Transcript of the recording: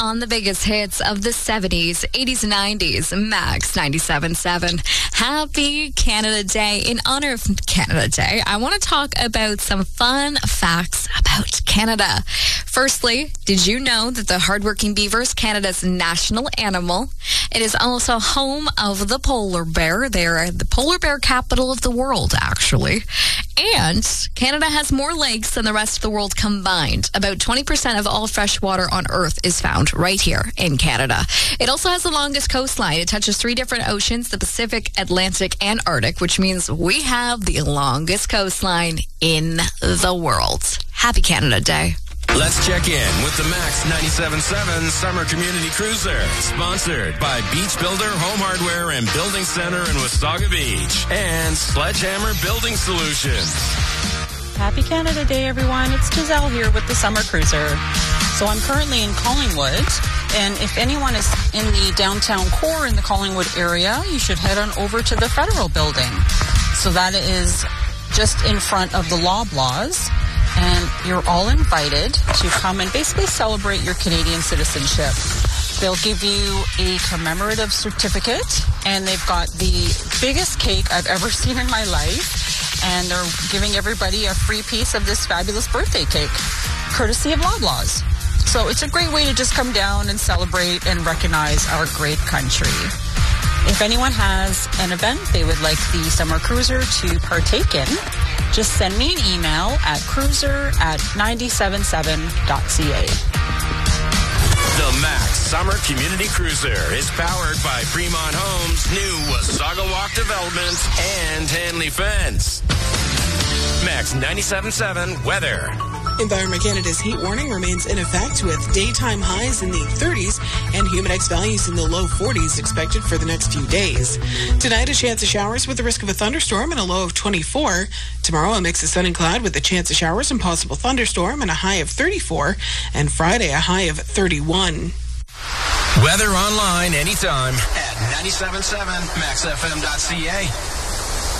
on the biggest hits of the 70s, 80s, and 90s. Max 97.7. Happy Canada Day. In honor of Canada Day, I want to talk about some fun facts about Canada. Firstly, did you know that the hardworking beaver is Canada's national animal? It is also home of the polar bear. They are the polar bear capital of the world, actually. And Canada has more lakes than the rest of the world combined. About 20% of all fresh water on Earth is found right here in Canada. It also has the longest coastline. It touches 3 different oceans, the Pacific, Atlantic, and Arctic, which means we have the longest coastline in the world. Happy Canada Day. Let's check in with the Max 97.7 Summer Community Cruiser, sponsored by Beach Builder Home Hardware and Building Center in Wasaga Beach and Sledgehammer Building Solutions. Happy Canada Day, everyone. It's Giselle here with the Summer Cruiser. So I'm currently in Collingwood, and if anyone is in the downtown core in the Collingwood area, you should head on over to the Federal Building. So that is just in front of the Loblaws. And you're all invited to come and basically celebrate your Canadian citizenship. They'll give you a commemorative certificate, and they've got the biggest cake I've ever seen in my life. And they're giving everybody a free piece of this fabulous birthday cake, courtesy of Loblaws. So it's a great way to just come down and celebrate and recognize our great country. If anyone has an event they would like the Summer Cruiser to partake in, just send me an email at cruiser@977.ca. The Max Summer Community Cruiser is powered by Fremont Homes, new Wasaga Walk Development, and Hanley Fence. Max 97.7 weather. Environment Canada's heat warning remains in effect with daytime highs in the 30s and humidex values in the low 40s expected for the next few days. Tonight, a chance of showers with the risk of a thunderstorm and a low of 24. Tomorrow, a mix of sun and cloud with a chance of showers and possible thunderstorm and a high of 34. And Friday, a high of 31. Weather online anytime at 97.7maxfm.ca.